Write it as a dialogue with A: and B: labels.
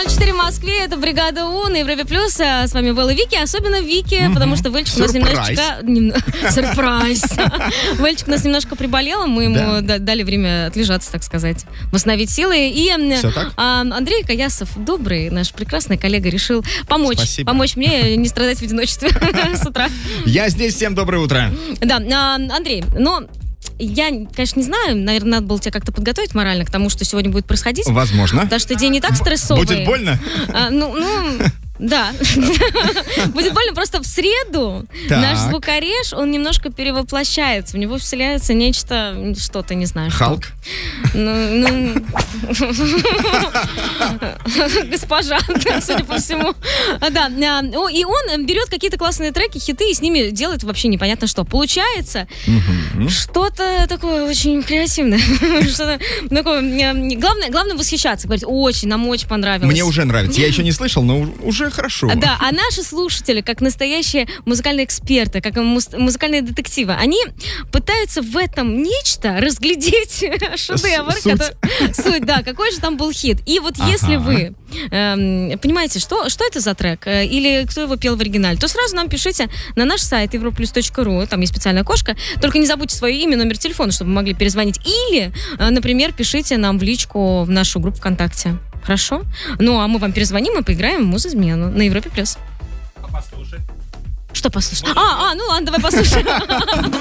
A: 9:04 в Москве, это «Бригада У» на Европе Плюс. С вами Вэл и Вики, особенно Вики, потому что Вэльчик у нас немножечко... Сюрприз. Вэльчик у нас немножко приболел, мы ему дали время отлежаться, так сказать, восстановить силы. И Андрей Каясов, добрый наш прекрасный коллега, решил помочь мне не страдать в одиночестве с утра.
B: Я здесь, всем доброе утро.
A: Да, Андрей, я, конечно, не знаю, наверное, надо было тебя как-то подготовить морально к тому, что сегодня будет происходить.
B: Возможно.
A: Потому что день не так стрессовый.
B: Будет больно?
A: Да. Будет больно, просто в среду наш звукореж, он немножко перевоплощается. В него вселяется нечто, что-то, не знаю.
B: Халк?
A: Госпожа, судя по всему. Да. И он берет какие-то классные треки, хиты, и с ними делает вообще непонятно что. Получается что-то такое очень креативное. Что-то такое. Главное восхищаться. Говорить, нам очень понравилось.
B: Мне уже нравится. Я еще не слышал, но уже хорошо.
A: Да, а наши слушатели, как настоящие музыкальные эксперты, как музыкальные детективы, они пытаются в этом нечто разглядеть шедевр. Суть, да, какой же там был хит. И вот если вы понимаете, что это за трек, или кто его пел в оригинале, то сразу нам пишите на наш сайт europlus.ru, там есть специальное окошко, только не забудьте свое имя, номер телефона, чтобы мы могли перезвонить. Или, например, пишите нам в личку в нашу группу ВКонтакте. Хорошо? Ну, а мы вам перезвоним и поиграем в муз-измену на Европе Плюс.
B: Послушай.
A: Что послушать? Ну ладно, давай послушаем.